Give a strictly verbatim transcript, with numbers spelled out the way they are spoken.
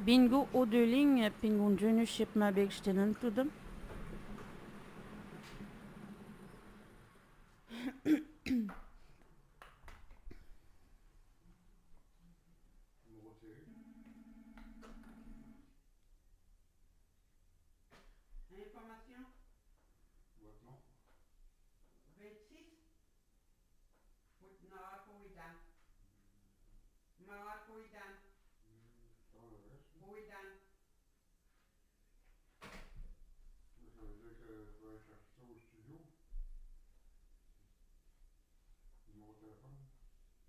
Bingo Odeling pingun dönüşüp ma bekstenen tudum. Information vingt-six Maracoidan. Maracoidan.